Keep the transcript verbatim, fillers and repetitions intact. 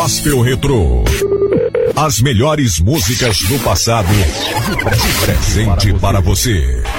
Gospel Retrô. As melhores músicas do passado de presente para você.